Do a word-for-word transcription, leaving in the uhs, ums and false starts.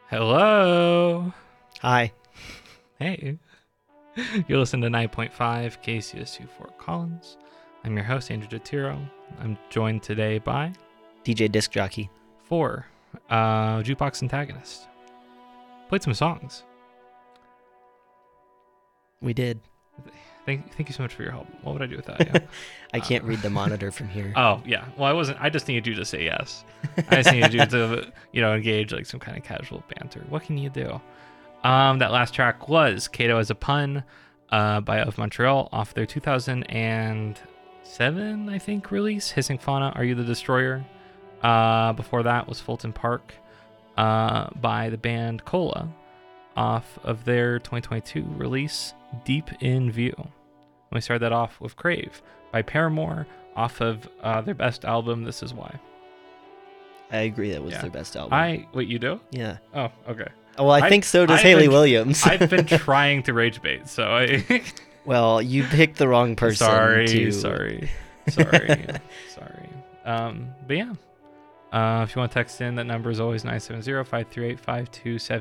Hello. Hi. Hey. You listen to nine point five K C S U Fort Collins. I'm your host, Andrew DeTiro. I'm joined today by D J Disc Jockey. four, uh, Jukebox Antagonist. Played some songs. We did. Thank, thank you so much for your help. What would I do without you? I can't Uh, read the monitor from here. Oh, yeah. Well, I wasn't, I just needed you to say yes. I just needed you to, you know, engage like some kind of casual banter. What can you do? Um, that last track was Kato as a Pun uh, by Of Montreal off their two thousand seven, I think, release, Hissing Fauna, Are You the Destroyer? Uh, before that was Fulton Park uh, by the band Cola off of their twenty twenty-two release, Deep in View. And we started that off with Crave by Paramore off of uh, their best album, This Is Why. I agree that was Yeah. their best album. I, wait, you do? yeah. Oh, okay. Well, I, I- think so does I've Haley been- Williams. I've been trying to rage bait, so I... Well, you picked the wrong person. sorry, to... sorry, sorry, sorry. Um, but yeah, uh, if you want to text in, that number is always nine seven zero, five three eight, five two seven